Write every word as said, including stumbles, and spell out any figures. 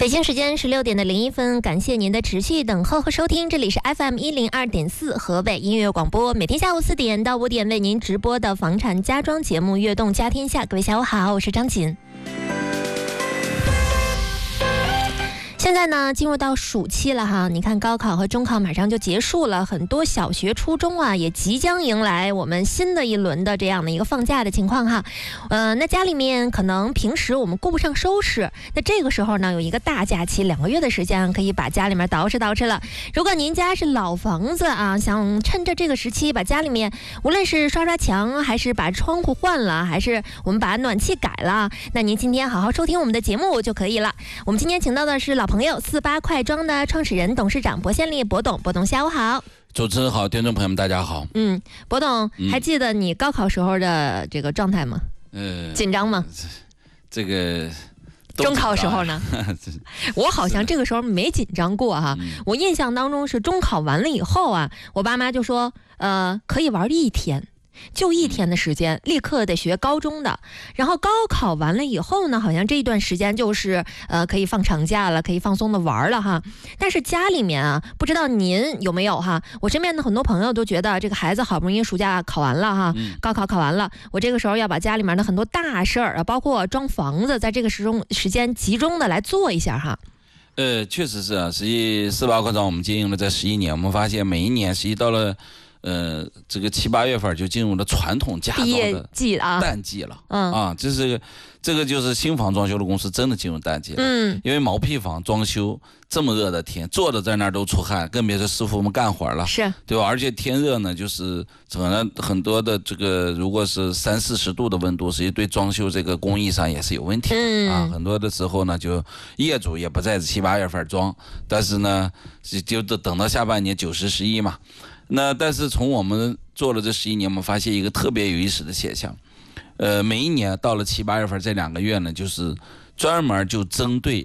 北京时间十六点的零一分，感谢您的持续等候和收听，这里是 F M 一零二点四河北音乐广播，每天下午四点到五点为您直播的房产家装节目《悦动家天下》。各位下午好，我是张锦。现在呢，进入到暑期了哈，你看高考和中考马上就结束了，很多小学、初中啊也即将迎来我们新的一轮的这样的一个放假的情况哈。呃，那家里面可能平时我们顾不上收拾，那这个时候呢，有一个大假期，两个月的时间可以把家里面捯饬捯饬了。如果您家是老房子啊，想趁着这个时期把家里面无论是刷刷墙，还是把窗户换了，还是我们把暖气改了，那您今天好好收听我们的节目就可以了。我们今天请到的是老朋友四八快装的创始人、董事长薄宪利薄董，薄董下午好。 主持人好，听众朋友们大家好。 嗯，薄董、嗯、还记得你高考时候的这个状态吗？呃，紧张吗？ 这个中考时候呢？我好像这个时候没紧张过哈。嗯、我印象当中是中考完了以后啊，我爸妈就说，呃，可以玩一天。就一天的时间，立刻得学高中的，然后高考完了以后呢，好像这一段时间就是呃可以放长假了，可以放松的玩了哈。但是家里面啊，不知道您有没有哈？我身边的很多朋友都觉得这个孩子好不容易暑假考完了哈，高考考完了，我这个时候要把家里面的很多大事儿啊，包括装房子，在这个时中时间集中的来做一下哈。 呃，确实是啊，实际四八快装我们经营了这十一年，我们发现每一年实际到了。呃，这个七八月份就进入了传统家装的淡季了，嗯啊，这是这个就是新房装修的公司真的进入淡季了，嗯，因为毛坯房装修这么热的天，坐着在那儿都出汗，更别说师傅们干活了， 是， 对吧？而且天热呢，就是可能很多的这个如果是三四十度的温度，实际对装修这个工艺上也是有问题的、嗯、啊。很多的时候呢，就业主也不在七八月份装，但是呢，就等到下半年九十十一嘛。那但是从我们做了这十一年，我们发现一个特别有意思的现象，呃，每一年到了七八月份这两个月呢，就是专门就针对